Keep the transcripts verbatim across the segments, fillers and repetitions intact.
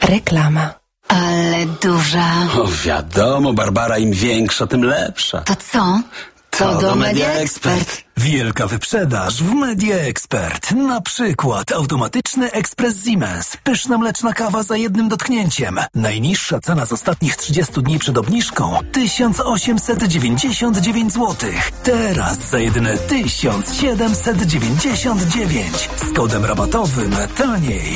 Reklama. Ale duża. O, wiadomo, Barbara, im większa, tym lepsza. To co? To, to do Media Expert. Wielka wyprzedaż w Media Expert. Na przykład automatyczny ekspres Siemens. Pyszna mleczna kawa za jednym dotknięciem. Najniższa cena z ostatnich trzydziestu dni przed obniżką tysiąc osiemset dziewięćdziesiąt dziewięć złotych. Teraz za jedyne tysiąc siedemset dziewięćdziesiąt dziewięć. Z kodem rabatowym taniej.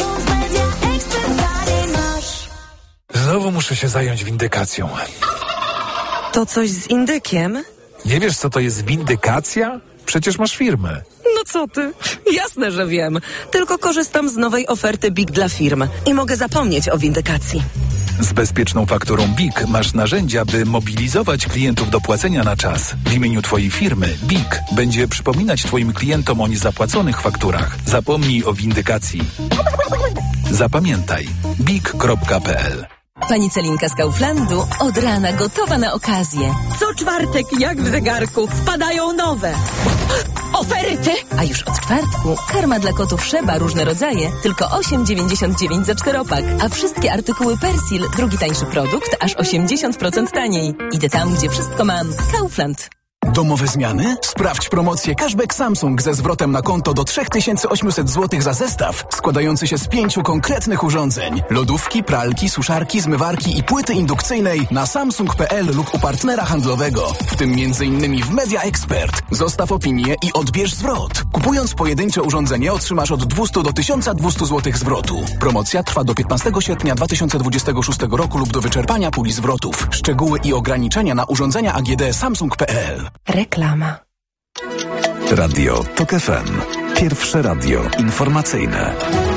Znowu muszę się zająć windykacją. To coś z indykiem? Nie wiesz, co to jest windykacja? Przecież masz firmę. No co ty? Jasne, że wiem. Tylko korzystam z nowej oferty B I K dla firm i mogę zapomnieć o windykacji. Z bezpieczną fakturą B I K masz narzędzia, by mobilizować klientów do płacenia na czas. W imieniu twojej firmy B I K będzie przypominać twoim klientom o niezapłaconych fakturach. Zapomnij o windykacji. Zapamiętaj B I K kropka p l. Pani Celinka z Kauflandu od rana gotowa na okazję. Co czwartek, jak w zegarku, wpadają nowe oferty. A już od czwartku karma dla kotów Szeba, różne rodzaje, tylko osiem dziewięćdziesiąt dziewięć za czteropak. A wszystkie artykuły Persil, drugi tańszy produkt, aż osiemdziesiąt procent taniej. Idę tam, gdzie wszystko mam. Kaufland. Domowe zmiany? Sprawdź promocję Cashback Samsung ze zwrotem na konto do trzy tysiące osiemset złotych za zestaw składający się z pięciu konkretnych urządzeń. Lodówki, pralki, suszarki, zmywarki i płyty indukcyjnej na samsung kropka p l lub u partnera handlowego, w tym między innymi w Media Expert. Zostaw opinię i odbierz zwrot. Kupując pojedyncze urządzenie otrzymasz od dwieście do tysiąca dwustu złotych zwrotu. Promocja trwa do piętnastego sierpnia dwa tysiące dwudziestego szóstego roku lub do wyczerpania puli zwrotów. Szczegóły i ograniczenia na urządzenia A G D samsung kropka p l. Reklama. Radio Tok F M. Pierwsze radio informacyjne.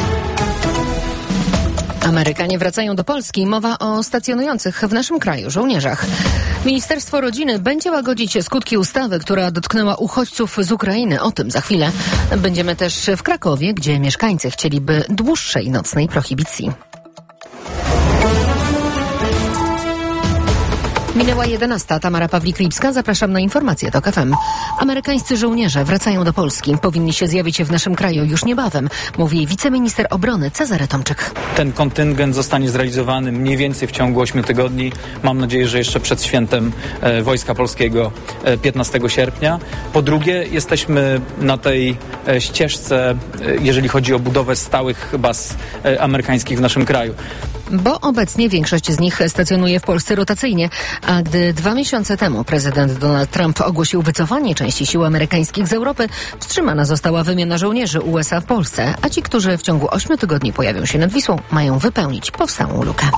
Amerykanie wracają do Polski. Mowa o stacjonujących w naszym kraju żołnierzach. Ministerstwo Rodziny będzie łagodzić skutki ustawy, która dotknęła uchodźców z Ukrainy. O tym za chwilę. Będziemy też w Krakowie, gdzie mieszkańcy chcieliby dłuższej nocnej prohibicji. Minęła jedenasta. Tamara Pawlik-Lipska. Zapraszam na informacje Tok F M. Amerykańscy żołnierze wracają do Polski. Powinni się zjawić w naszym kraju już niebawem, mówi wiceminister obrony Cezary Tomczyk. Ten kontyngent zostanie zrealizowany mniej więcej w ciągu ośmiu tygodni. Mam nadzieję, że jeszcze przed świętem e, Wojska Polskiego e, piętnastego sierpnia. Po drugie, jesteśmy na tej e, ścieżce, e, jeżeli chodzi o budowę stałych baz e, amerykańskich w naszym kraju. Bo obecnie większość z nich stacjonuje w Polsce rotacyjnie, a gdy dwa miesiące temu prezydent Donald Trump ogłosił wycofanie części sił amerykańskich z Europy, wstrzymana została wymiana żołnierzy U S A w Polsce, a ci, którzy w ciągu ośmiu tygodni pojawią się nad Wisłą, mają wypełnić powstałą lukę.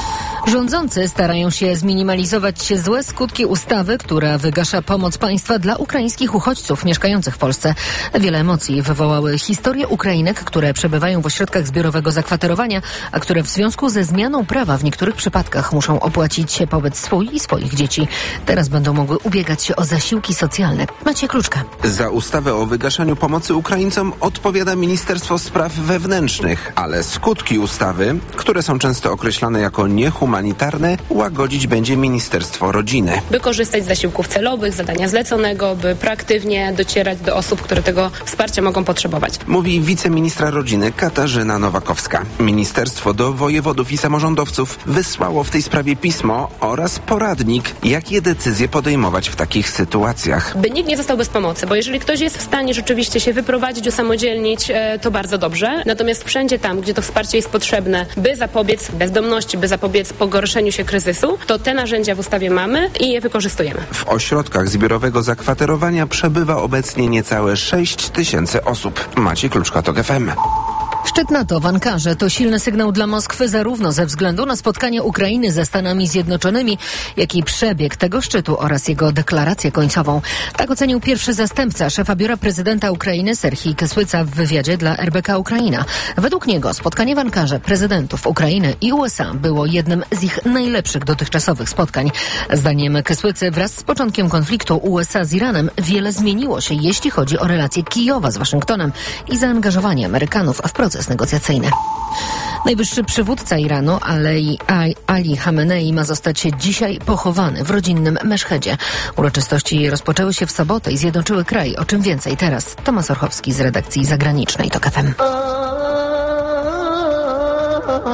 Rządzący starają się zminimalizować złe skutki ustawy, która wygasza pomoc państwa dla ukraińskich uchodźców mieszkających w Polsce. Wiele emocji wywołały historie Ukrainek, które przebywają w ośrodkach zbiorowego zakwaterowania, a które w związku ze zmianą prawa w niektórych przypadkach muszą opłacić pobyt swój i swoich dzieci. Teraz będą mogły ubiegać się o zasiłki socjalne. Macie Kluczka. Za ustawę o wygaszaniu pomocy Ukraińcom odpowiada Ministerstwo Spraw Wewnętrznych, ale skutki ustawy, które są często określane jako niehumanitarne, łagodzić będzie Ministerstwo Rodziny. By korzystać z zasiłków celowych, zadania zleconego, by proaktywnie docierać do osób, które tego wsparcia mogą potrzebować. Mówi wiceministra rodziny Katarzyna Nowakowska. Ministerstwo do wojewodów i samorządowców wysłało w tej sprawie pismo oraz poradnik, jakie decyzje podejmować w takich sytuacjach. By nikt nie został bez pomocy, bo jeżeli ktoś jest w stanie rzeczywiście się wyprowadzić, usamodzielnić, to bardzo dobrze. Natomiast wszędzie tam, gdzie to wsparcie jest potrzebne, by zapobiec bezdomności, by zapobiec pogorszeniu się kryzysu, to te narzędzia w ustawie mamy i je wykorzystujemy. W ośrodkach zbiorowego zakwaterowania przebywa obecnie niecałe sześć tysięcy osób. Maciej Kluczka, Tok F M. Szczyt NATO w Ankarze to silny sygnał dla Moskwy zarówno ze względu na spotkanie Ukrainy ze Stanami Zjednoczonymi, jak i przebieg tego szczytu oraz jego deklarację końcową. Tak ocenił pierwszy zastępca szefa biura prezydenta Ukrainy Serhij Kysłyca w wywiadzie dla R B K Ukraina. Według niego spotkanie w Ankarze prezydentów Ukrainy i U S A było jednym z ich najlepszych dotychczasowych spotkań. Zdaniem Kysłycy wraz z początkiem konfliktu U S A z Iranem wiele zmieniło się, jeśli chodzi o relacje Kijowa z Waszyngtonem i zaangażowanie Amerykanów w proces negocjacyjny. Najwyższy przywódca Iranu, Ali, Ali Khamenei, ma zostać dzisiaj pochowany w rodzinnym Meszhedzie. Uroczystości rozpoczęły się w sobotę i zjednoczyły kraj. O czym więcej teraz Tomasz Orchowski z redakcji zagranicznej Tok F M. W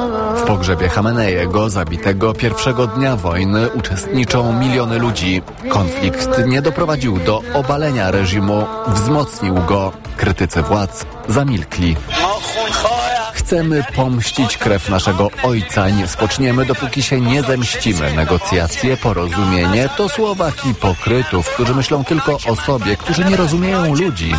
pogrzebie Chameneiego, zabitego pierwszego dnia wojny, uczestniczą miliony ludzi. Konflikt nie doprowadził do obalenia reżimu, wzmocnił go. Krytycy władz zamilkli. Chcemy pomścić krew naszego ojca. Nie spoczniemy, dopóki się nie zemścimy. Negocjacje, porozumienie to słowa hipokrytów, którzy myślą tylko o sobie, którzy nie rozumieją ludzi.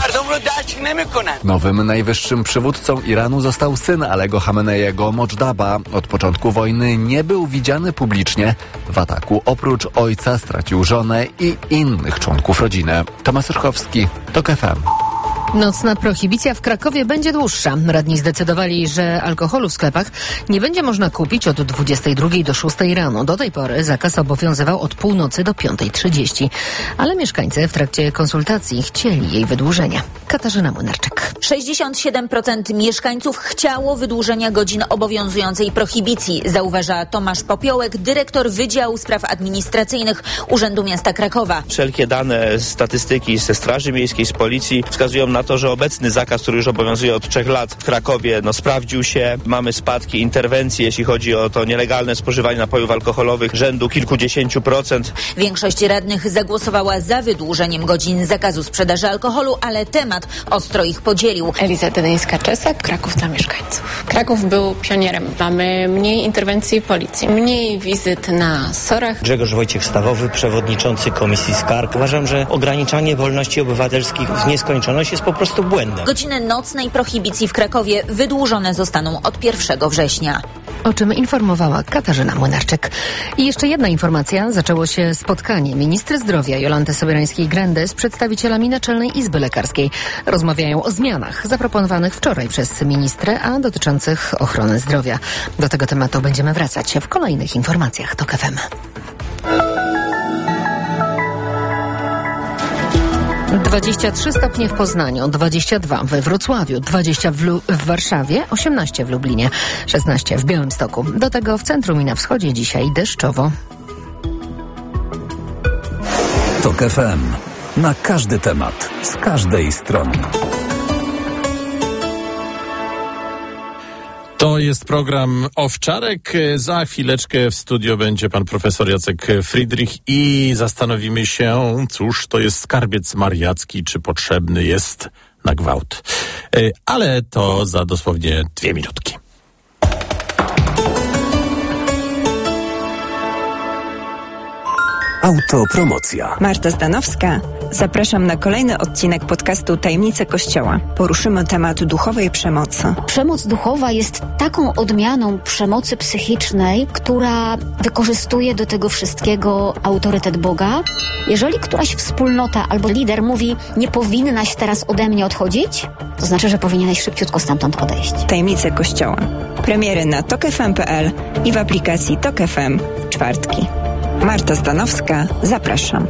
Nowym najwyższym przywódcą Iranu został syn Alego Chameneiego, Modżdaba. Od początku wojny nie był widziany publicznie. W ataku oprócz ojca stracił żonę i innych członków rodziny. Tomasz Rychowski, TOK F M. Nocna prohibicja w Krakowie będzie dłuższa. Radni zdecydowali, że alkoholu w sklepach nie będzie można kupić od dwudziestej drugiej do szóstej rano. Do tej pory zakaz obowiązywał od północy do piątej trzydzieści. Ale mieszkańcy w trakcie konsultacji chcieli jej wydłużenia. Katarzyna Młynarczyk. sześćdziesiąt siedem procent mieszkańców chciało wydłużenia godzin obowiązującej prohibicji, zauważa Tomasz Popiołek, dyrektor Wydziału Spraw Administracyjnych Urzędu Miasta Krakowa. Wszelkie dane, statystyki ze Straży Miejskiej, z Policji wskazują na to, że obecny zakaz, który już obowiązuje od trzech lat w Krakowie, no sprawdził się. Mamy spadki interwencji, jeśli chodzi o to nielegalne spożywanie napojów alkoholowych rzędu kilkudziesięciu procent. Większość radnych zagłosowała za wydłużeniem godzin zakazu sprzedaży alkoholu, ale temat ostro ich podzielił. Eliza Tedeńska-Czesak, Kraków dla mieszkańców. Kraków był pionierem. Mamy mniej interwencji policji, mniej wizyt na sorach. Grzegorz Wojciech-Stawowy, przewodniczący Komisji Skarg. Uważam, że ograniczanie wolności obywatelskich w nieskończoność jest po prostu błędne. Godziny nocnej prohibicji w Krakowie wydłużone zostaną od pierwszego września. O czym informowała Katarzyna Młynarczyk. I jeszcze jedna informacja. Zaczęło się spotkanie ministry zdrowia Jolanty Sobierańskiej-Grendy z przedstawicielami Naczelnej Izby Lekarskiej. Rozmawiają o zmianach zaproponowanych wczoraj przez ministrę, a dotyczących ochrony zdrowia. Do tego tematu będziemy wracać w kolejnych informacjach TOK F M. dwadzieścia trzy stopnie w Poznaniu, dwadzieścia dwa we Wrocławiu, dwadzieścia w, Lu- w Warszawie, osiemnaście w Lublinie, szesnaście w Białymstoku. Do tego w centrum i na wschodzie dzisiaj deszczowo. TOK F M. Na każdy temat, z każdej strony. To jest program Owczarek. Za chwileczkę w studio będzie pan profesor Jacek Friedrich i zastanowimy się, cóż to jest skarbiec mariacki, czy potrzebny jest na gwałt. Ale to za dosłownie dwie minutki. Autopromocja. Marta Zdanowska. Zapraszam na kolejny odcinek podcastu Tajemnice Kościoła. Poruszymy temat duchowej przemocy. Przemoc duchowa jest taką odmianą przemocy psychicznej, która wykorzystuje do tego wszystkiego autorytet Boga. Jeżeli któraś wspólnota albo lider mówi, nie powinnaś teraz ode mnie odchodzić, to znaczy, że powinieneś szybciutko stamtąd odejść. Tajemnice Kościoła. Premiery na tok f m kropka p l i w aplikacji Tok F M w czwartki. Marta Zdanowska, zapraszam.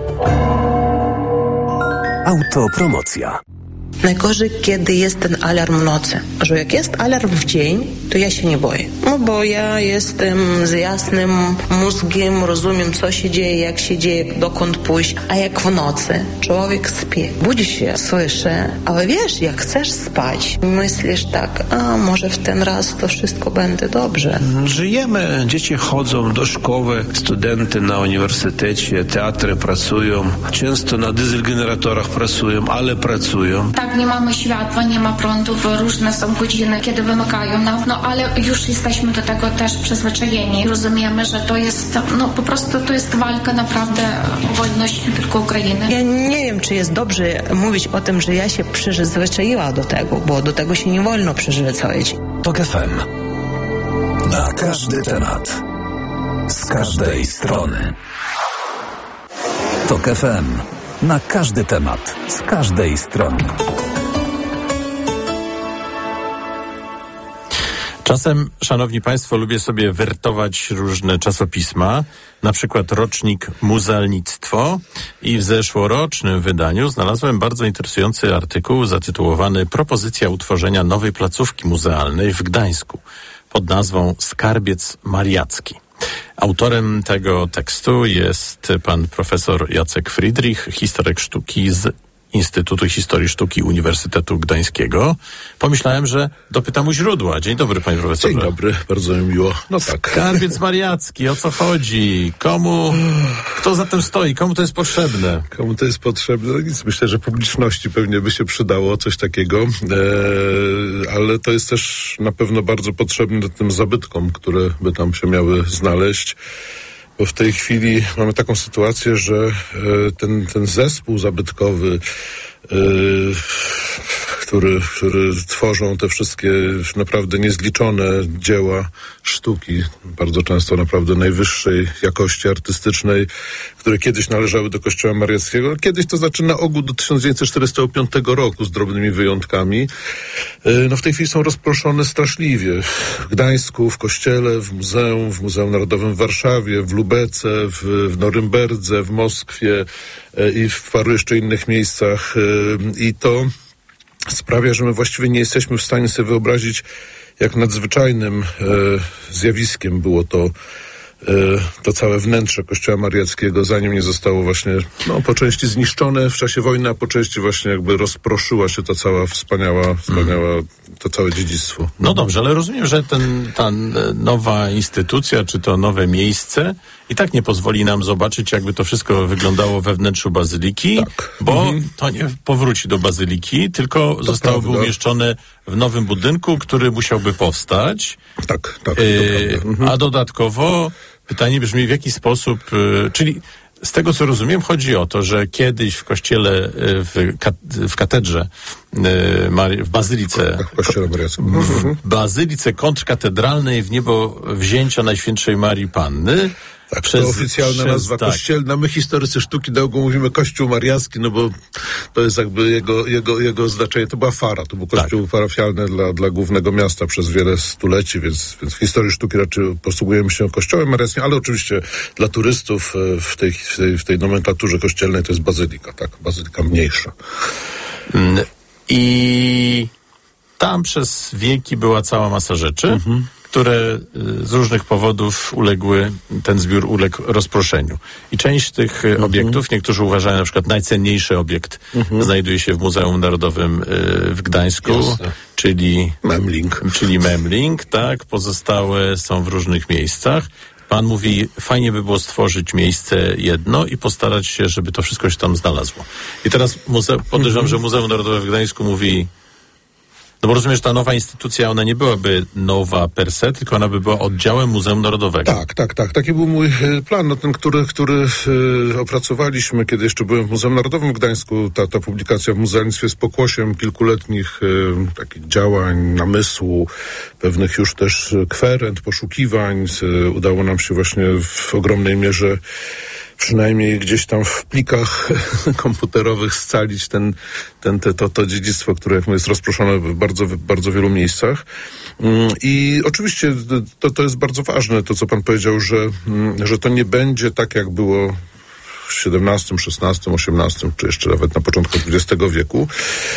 Autopromocja. Najgorzej, kiedy jest ten alarm w nocy. Że jak jest alarm w dzień, to ja się nie boję. No bo ja jestem z jasnym mózgiem, rozumiem, co się dzieje, jak się dzieje, dokąd pójść. A jak w nocy człowiek śpi, budzi się, słyszy, ale wiesz, jak chcesz spać, myślisz tak, a może w ten raz to wszystko będzie dobrze. Żyjemy, dzieci chodzą do szkoły, studenty na uniwersytecie, teatry pracują, często na dieselgeneratorach pracują, ale pracują. Tak, nie mamy światła, nie ma prądów, różne są godziny, kiedy wymykają nam, no ale już jesteśmy do tego też przyzwyczajeni. Rozumiemy, że to jest, no po prostu to jest walka naprawdę o wolność nie tylko Ukrainy. Ja nie wiem, czy jest dobrze mówić o tym, że ja się przyzwyczaiła do tego, bo do tego się nie wolno przyzwyczaić. TOK F M. Na każdy temat. Z każdej strony. TOK F M. Na każdy temat, z każdej strony. Czasem, szanowni państwo, lubię sobie wertować różne czasopisma, na przykład rocznik Muzealnictwo, i w zeszłorocznym wydaniu znalazłem bardzo interesujący artykuł zatytułowany Propozycja utworzenia nowej placówki muzealnej w Gdańsku pod nazwą Skarbiec Mariacki. Autorem tego tekstu jest pan profesor Jacek Friedrich, historyk sztuki z Instytutu Historii Sztuki Uniwersytetu Gdańskiego. Pomyślałem, że dopytam u źródła. Dzień dobry, panie profesorze. Dzień dobry, bardzo mi miło. No tak. Skarbiec mariacki, o co chodzi? Komu, kto za tym stoi? Komu to jest potrzebne? Komu to jest potrzebne? No nic, myślę, że publiczności pewnie by się przydało coś takiego, e, ale to jest też na pewno bardzo potrzebne tym zabytkom, które by tam się miały znaleźć. Bo w tej chwili mamy taką sytuację, że e, ten, ten zespół zabytkowy, e, który, który tworzą te wszystkie naprawdę niezliczone dzieła sztuki, bardzo często naprawdę najwyższej jakości artystycznej, które kiedyś należały do Kościoła Mariackiego. Kiedyś to znaczy na ogół do tysiąc dziewięćset czterdziestego piątego roku z drobnymi wyjątkami. No w tej chwili są rozproszone straszliwie. W Gdańsku, w kościele, w muzeum, w Muzeum Narodowym w Warszawie, w Lubece, w, w Norymberdze, w Moskwie i w paru jeszcze innych miejscach. I to sprawia, że my właściwie nie jesteśmy w stanie sobie wyobrazić, jak nadzwyczajnym e, zjawiskiem było to, e, to całe wnętrze Kościoła Mariackiego, zanim nie zostało właśnie, no, po części zniszczone w czasie wojny, a po części właśnie jakby rozproszyła się ta cała wspaniała, wspaniała, to całe dziedzictwo. No dobrze, ale rozumiem, że ten, ta nowa instytucja, czy to nowe miejsce i tak nie pozwoli nam zobaczyć, jakby to wszystko wyglądało we wnętrzu bazyliki, tak. bo mhm. to nie powróci do bazyliki, tylko to zostałoby prawda. umieszczone w nowym budynku, który musiałby powstać. Tak, tak. Yy, mhm. A dodatkowo pytanie brzmi, w jaki sposób, yy, czyli z tego, co rozumiem, chodzi o to, że kiedyś w kościele, w, kat- w katedrze, w bazylice, w bazylice kontrkatedralnej w niebo wzięcia Najświętszej Marii Panny. Tak, przez, to oficjalna przez, nazwa tak. kościelna. My, historycy sztuki, na ogół mówimy Kościół Mariacki, no bo to jest jakby jego, jego, jego znaczenie. To była fara, to był kościół tak. parafialny dla, dla głównego miasta przez wiele stuleci, więc, więc w historii sztuki raczej posługujemy się Kościołem Mariackim, ale oczywiście dla turystów w tej, w tej, w tej nomenklaturze kościelnej to jest bazylika, tak, bazylika mniejsza. I tam przez wieki była cała masa rzeczy, mhm. które z różnych powodów uległy, ten zbiór uległ rozproszeniu. I część tych mhm. obiektów, niektórzy uważają, na przykład najcenniejszy obiekt mhm. znajduje się w Muzeum Narodowym y, w Gdańsku, Jasne. czyli Memling. Czyli Memling, tak, pozostałe są w różnych miejscach. Pan mówi, fajnie by było stworzyć miejsce jedno i postarać się, żeby to wszystko się tam znalazło. I teraz muze- podejrzewam, mhm. że Muzeum Narodowe w Gdańsku mówi, no bo rozumiem, że ta nowa instytucja, ona nie byłaby nowa per se, tylko ona by była oddziałem Muzeum Narodowego. Tak, tak, tak. Taki był mój plan, no ten, który, który e, opracowaliśmy, kiedy jeszcze byłem w Muzeum Narodowym w Gdańsku. Ta, ta publikacja w muzealnictwie jest pokłosiem kilkuletnich e, takich działań, namysłu, pewnych już też kwerent, poszukiwań. E, udało nam się właśnie w ogromnej mierze przynajmniej gdzieś tam w plikach komputerowych scalić ten, ten, te, to, to dziedzictwo, które jak mówię, jest rozproszone w bardzo, w bardzo wielu miejscach. I oczywiście to, to jest bardzo ważne, to co pan powiedział, że, że to nie będzie tak, jak było w siedemnastym, szesnastym, osiemnastym, czy jeszcze nawet na początku dwudziestego wieku,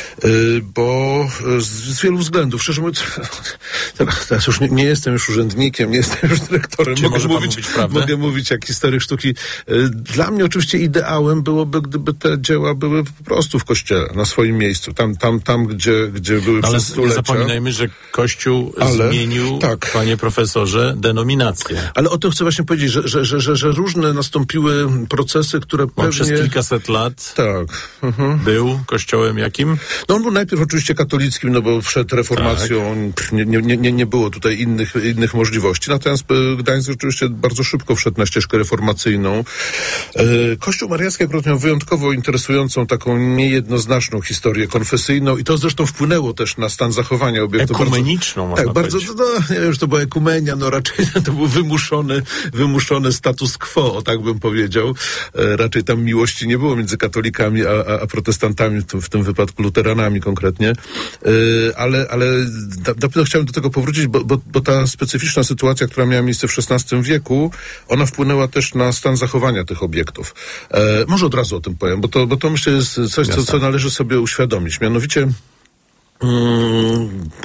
bo z, z wielu względów, szczerze mówiąc, teraz już nie, nie jestem już urzędnikiem, nie jestem już dyrektorem, Czy mogę może mówić, mówić prawdę? mogę mówić jak historyk sztuki. Dla mnie oczywiście ideałem byłoby, gdyby te dzieła były po prostu w kościele, na swoim miejscu, tam, tam, tam gdzie, gdzie były Ale przez stulecia. nie zapominajmy, że Kościół Ale, zmienił, tak. panie profesorze, denominację. Ale o tym chcę właśnie powiedzieć, że, że, że, że, że różne nastąpiły procesy, które Bo pewnie... przez kilkaset lat tak. mhm. był kościołem jakim? No on był najpierw oczywiście katolickim, no bo przed reformacją tak. nie, nie, nie, nie było tutaj innych, innych możliwości. Natomiast Gdańsk rzeczywiście bardzo szybko wszedł na ścieżkę reformacyjną. Kościół Mariacki akurat miał wyjątkowo interesującą, taką niejednoznaczną historię konfesyjną i to zresztą wpłynęło też na stan zachowania obiektu. Ekumeniczną, bardzo, można tak, bardzo, no, nie wiem, że to była ekumenia, no raczej to był wymuszony, wymuszony status quo, o tak bym powiedział. Raczej tam miłości nie było między katolikami a, a, a protestantami, w, w tym wypadku luteranami konkretnie. Yy, ale ale na pewno chciałem do tego powrócić, bo, bo, bo ta specyficzna sytuacja, która miała miejsce w szesnastym wieku, ona wpłynęła też na stan zachowania tych obiektów. Yy, może od razu o tym powiem, bo to, bo to myślę jest coś, co, co należy sobie uświadomić. Mianowicie Hmm,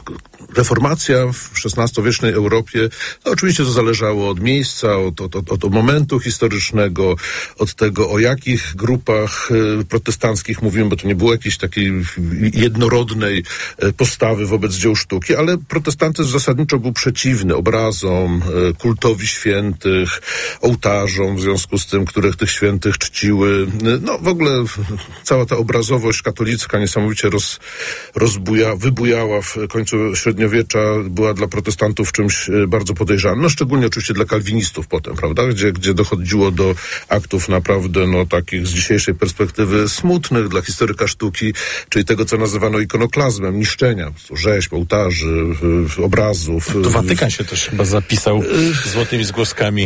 reformacja w szesnastowiecznej Europie, no oczywiście to zależało od miejsca, od, od, od, od momentu historycznego, od tego, o jakich grupach protestanckich mówimy, bo to nie było jakiejś takiej jednorodnej postawy wobec dzieł sztuki, ale protestantyzm zasadniczo był przeciwny obrazom, kultowi świętych, ołtarzom, w związku z tym, których tych świętych czciły. No w ogóle cała ta obrazowość katolicka niesamowicie roz, rozbuja, wybujała w końcu średniowiecza, była dla protestantów czymś bardzo podejrzanym, no szczególnie oczywiście dla kalwinistów potem, prawda, gdzie, gdzie dochodziło do aktów naprawdę, no takich z dzisiejszej perspektywy smutnych dla historyka sztuki, czyli tego, co nazywano ikonoklazmem, niszczenia rzeźb, ołtarzy, obrazów. To Watykan się też chyba zapisał złotymi zgłoskami.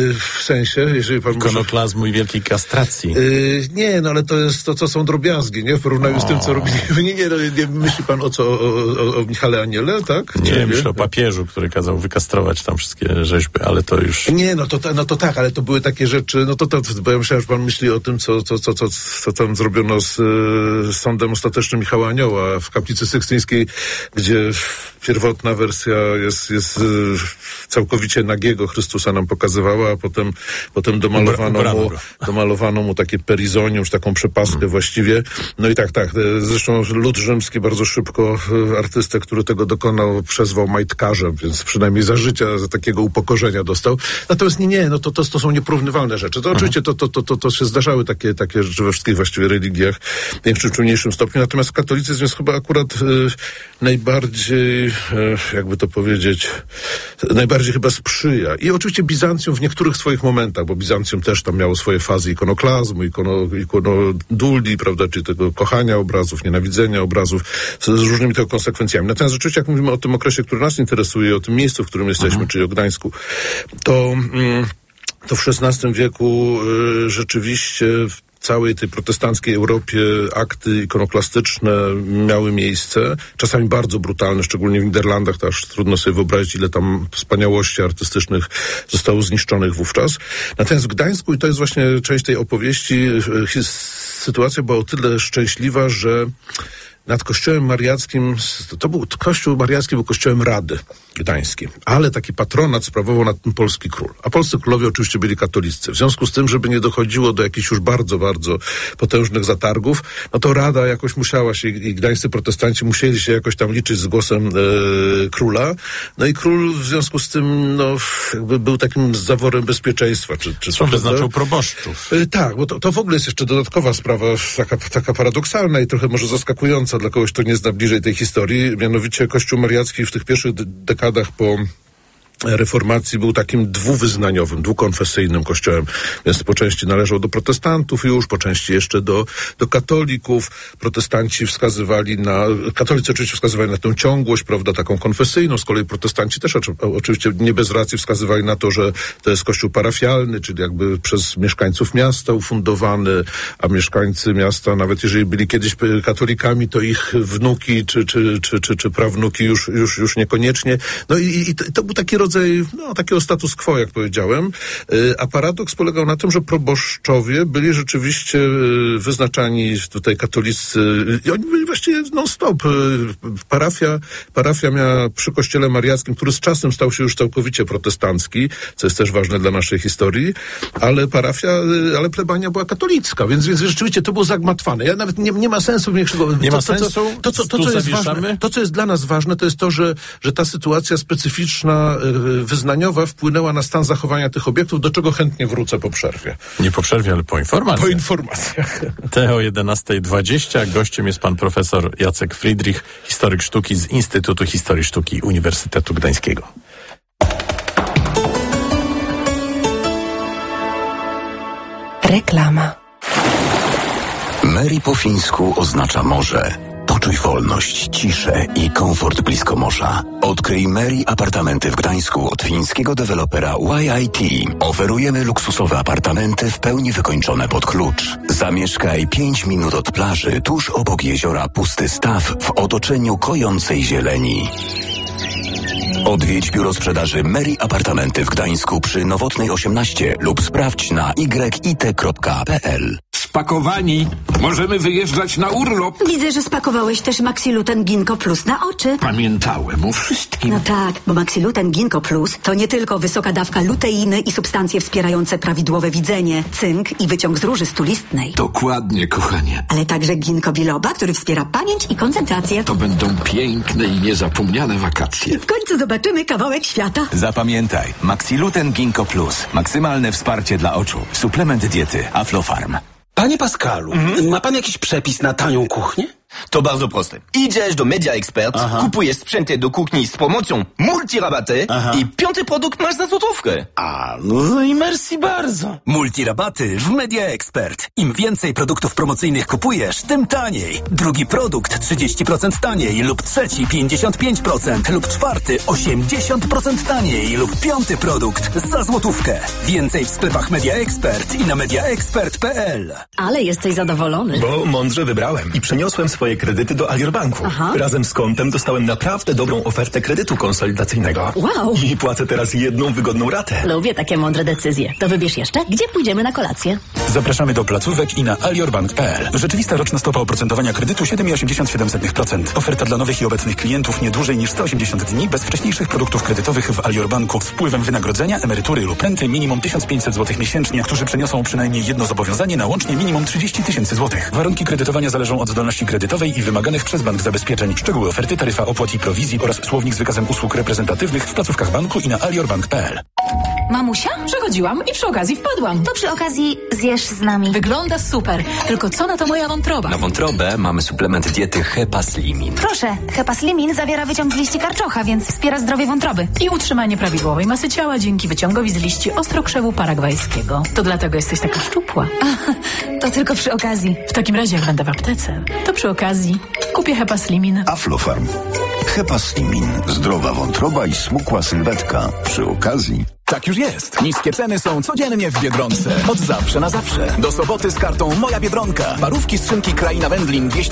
W sensie, jeżeli pan ikonoklazmu może... i wielkiej kastracji. Nie, no ale to jest to, co są drobiazgi, nie? W porównaniu o. z tym, co robiliśmy. Nie, nie, no, nie myśli pan o co, o, o, o Michale Aniele, tak? Nie, nie myślę o papieżu, który kazał wykastrować tam wszystkie rzeźby, ale to już... Nie, no to, no to tak, ale to były takie rzeczy, no to, to bo ja myślałem, że pan myśli o tym, co, co, co, co, co tam zrobiono z, z sądem ostatecznym Michała Anioła w Kaplicy Sykstyńskiej, gdzie pierwotna wersja jest, jest całkowicie nagiego Chrystusa nam pokazywała, a potem, potem domalowano, mu, domalowano mu takie perizonium, już taką przepaskę hmm. właściwie. No i tak, tak. Zresztą lud rzymski bardzo szybko artystę, który tego dokonał, przezwał majtkarzem, więc przynajmniej za życia, za takiego upokorzenia dostał. Natomiast nie, nie, no to, to, to są nieporównywalne rzeczy. To hmm. oczywiście to, to, to, to, to się zdarzały takie, takie rzeczy we wszystkich właściwie religiach w większym czy mniejszym stopniu. Natomiast katolicyzm jest chyba akurat y, najbardziej, y, jakby to powiedzieć, najbardziej chyba sprzyja. I oczywiście Bizancjum w niektórych swoich momentach, bo Bizancjum też tam miało swoje fazy ikonoklazmu, ikono, ikonoduli, prawda, czyli tego kochania obrazów, nienawidzenia obrazów, z, z różnymi tego konsekwencjami. Natomiast rzeczywiście, jak mówimy o tym okresie, który nas interesuje, o tym miejscu, w którym jesteśmy, mhm. czyli o Gdańsku, to, mm, to w szesnastym wieku y, rzeczywiście w całej tej protestanckiej Europie akty ikonoklastyczne miały miejsce, czasami bardzo brutalne, szczególnie w Niderlandach, to aż trudno sobie wyobrazić, ile tam wspaniałości artystycznych zostało zniszczonych wówczas. Natomiast w Gdańsku, i to jest właśnie część tej opowieści, sytuacja była o tyle szczęśliwa, że nad kościołem mariackim, to był kościół mariacki, był kościołem Rady Gdańskiej, ale taki patronat sprawował nad tym polski król. A polscy królowie oczywiście byli katolicy. W związku z tym, żeby nie dochodziło do jakichś już bardzo, bardzo potężnych zatargów, no to Rada jakoś musiała się, i gdańscy protestanci musieli się jakoś tam liczyć z głosem e, króla. No i król w związku z tym, no, jakby był takim zaworem bezpieczeństwa. Czy, czy Co wyznaczył proboszczów. E, tak, bo to, to w ogóle jest jeszcze dodatkowa sprawa, taka, taka paradoksalna i trochę może zaskakująca dla kogoś, kto nie zna bliżej tej historii. Mianowicie Kościół mariacki w tych pierwszych de- dekadach po reformacji był takim dwuwyznaniowym, dwukonfesyjnym kościołem, więc po części należał do protestantów już, po części jeszcze do, do katolików. Protestanci wskazywali na, katolicy oczywiście wskazywali na tę ciągłość, prawda, taką konfesyjną, z kolei protestanci też oczy, oczywiście nie bez racji wskazywali na to, że to jest kościół parafialny, czyli jakby przez mieszkańców miasta ufundowany, a mieszkańcy miasta, nawet jeżeli byli kiedyś katolikami, to ich wnuki czy, czy, czy, czy, czy prawnuki już, już, już niekoniecznie. No i, i to, to był taki rodzaj no, takiego status quo, jak powiedziałem, a paradoks polegał na tym, że proboszczowie byli rzeczywiście wyznaczani tutaj katolicy i oni byli właściwie non-stop. Parafia, parafia miała przy kościele mariackim, który z czasem stał się już całkowicie protestancki, co jest też ważne dla naszej historii, ale parafia, ale plebania była katolicka, więc, więc rzeczywiście to było zagmatwane. Ja nawet nie, nie ma sensu większego. Nie to, ma to, sensu? To, to, to, to, co jest ważne, to, co jest dla nas ważne, to jest to, że, że ta sytuacja specyficzna, wyznaniowa wpłynęła na stan zachowania tych obiektów, do czego chętnie wrócę po przerwie. Nie po przerwie, ale po informacjach. Po informacjach. Te o jedenasta dwadzieścia. Gościem jest pan profesor Jacek Friedrich, historyk sztuki z Instytutu Historii Sztuki Uniwersytetu Gdańskiego. Reklama. Mary po fińsku oznacza morze. Poczuj wolność, ciszę i komfort blisko morza. Odkryj Mary apartamenty w Gdańsku od fińskiego dewelopera Y I T. Oferujemy luksusowe apartamenty w pełni wykończone pod klucz. Zamieszkaj pięć minut od plaży, tuż obok jeziora Pusty Staw w otoczeniu kojącej zieleni. Odwiedź biuro sprzedaży Mary Apartamenty w Gdańsku przy Nowotnej osiemnaście lub sprawdź na y i t kropka p l. Spakowani. Możemy wyjeżdżać na urlop. Widzę, że spakowałeś też Maxiluten Ginkgo Plus na oczy. Pamiętałem o wszystkim. No tak, bo Maxiluten Ginkgo Plus to nie tylko wysoka dawka luteiny i substancje wspierające prawidłowe widzenie, cynk i wyciąg z róży stulistnej. Dokładnie, kochanie. Ale także ginkgo biloba, który wspiera pamięć i koncentrację. To będą piękne i niezapomniane wakacje. W końcu zobaczymy kawałek świata. Zapamiętaj, Maxiluten Ginkgo Plus. Maksymalne wsparcie dla oczu. Suplement diety Aflofarm. Panie Pascalu, mm? ma pan jakiś przepis na tanią kuchnię? To bardzo proste. Idziesz do Media Expert, Aha. kupujesz sprzęty do kuchni z promocją multirabaty Aha. i piąty produkt masz za złotówkę. A, no i merci bardzo. Multirabaty w Media Expert. Im więcej produktów promocyjnych kupujesz, tym taniej. Drugi produkt trzydzieści procent taniej lub trzeci pięćdziesiąt pięć procent lub czwarty osiemdziesiąt procent taniej lub piąty produkt za złotówkę. Więcej w sklepach Media Expert i na mediaexpert kropka p l. Ale jesteś zadowolony. Bo mądrze wybrałem i przeniosłem swoje kredyty do Alior Banku. Aha. Razem z kontem dostałem naprawdę dobrą ofertę kredytu konsolidacyjnego. Wow. I płacę teraz jedną wygodną ratę. Lubię takie mądre decyzje. To wybierz jeszcze, gdzie pójdziemy na kolację. Zapraszamy do placówek i na aliorbank kropka p l. Rzeczywista roczna stopa oprocentowania kredytu siedem przecinek osiemdziesiąt siedem procent. Oferta dla nowych i obecnych klientów nie dłużej niż sto osiemdziesiąt dni bez wcześniejszych produktów kredytowych w Alior Banku z wpływem wynagrodzenia, emerytury lub renty minimum tysiąc pięćset złotych miesięcznie, którzy przeniosą przynajmniej jedno zobowiązanie na łącznie minimum trzydzieści tysięcy złotych. Warunki kredytowania zależą od zdolności kredytowej i wymaganych przez bank zabezpieczeń. Szczegóły oferty, taryfa opłat i prowizji oraz słownik z wykazem usług reprezentatywnych w placówkach banku i na aliorbank kropka p l. Mamusia? Przechodziłam i przy okazji wpadłam. To przy okazji zjesz z nami. Wygląda super. Tylko co na to moja wątroba? Na wątrobę mamy suplement diety Hepaslimin. Proszę, Hepaslimin zawiera wyciąg z liści karczocha, więc wspiera zdrowie wątroby. I utrzymanie prawidłowej masy ciała dzięki wyciągowi z liści ostrokrzewu paragwajskiego. To dlatego jesteś taka szczupła. A, to tylko przy okazji. W takim razie, jak będę w aptece, to przy okazji kupię Hepaslimin. Aflofarm. Hepaslimin. Zdrowa wątroba i smukła sylwetka. Przy okazji... Tak już jest. Niskie ceny są codziennie w Biedronce. Od zawsze na zawsze. Do soboty z kartą Moja Biedronka. Parówki z szynki Kraina Wędlin dwieście